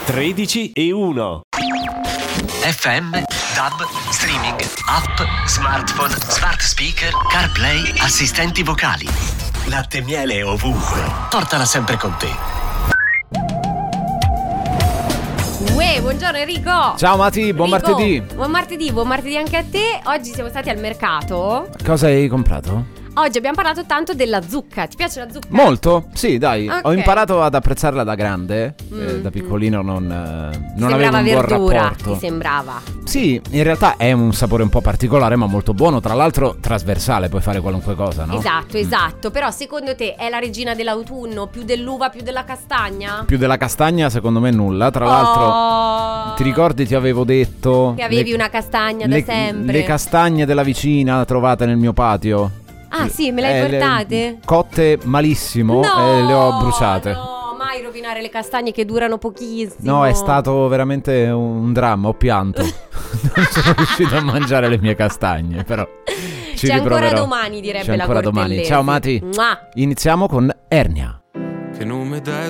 13+1. FM, DAB, streaming, app, smartphone, smart speaker, CarPlay, assistenti vocali. Latte e miele ovunque. Portala sempre con te. Uè, buongiorno Enrico. Ciao Mati, buon martedì. Buon martedì anche a te. Oggi siamo stati al mercato. Cosa hai comprato? Oggi abbiamo parlato tanto della zucca. Ti piace la zucca? Molto, sì, dai. Ok. Ho imparato ad apprezzarla da grande. Da piccolino non avevo un buon rapporto. Ti sembrava. Sì, in realtà è un sapore un po' particolare, ma molto buono. Tra l'altro trasversale, puoi fare qualunque cosa, no? Esatto. Però secondo te è la regina dell'autunno? Più dell'uva, più della castagna? Più della castagna, secondo me nulla. Tra l'altro, ti ricordi ti avevo detto che avevi una castagna da sempre? Le castagne della vicina trovate nel mio patio. Ah sì, me le hai portate? Cotte malissimo e le ho bruciate. No, mai rovinare le castagne che durano pochissimo. No, è stato veramente un dramma, ho pianto. Non sono riuscito a mangiare le mie castagne, però ci C'è riproverò. ancora domani, direbbe C'è la ancora Cortellesi. domani. Ciao Mati. Mua. Iniziamo con Ernia. Che non mi dai